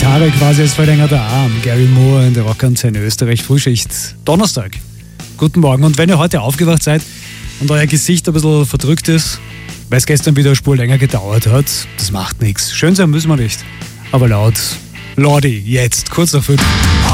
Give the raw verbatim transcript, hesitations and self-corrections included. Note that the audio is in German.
Haare quasi als verlängerter Arm. Gary Moore in der Rockantenne Österreich Frühschicht. Donnerstag. Guten Morgen. Und wenn ihr heute aufgewacht seid und euer Gesicht ein bisschen verdrückt ist, weil es gestern wieder eine Spur länger gedauert hat, das macht nichts. Schön sein müssen wir nicht. Aber laut Lordi, jetzt, kurz nach fünf.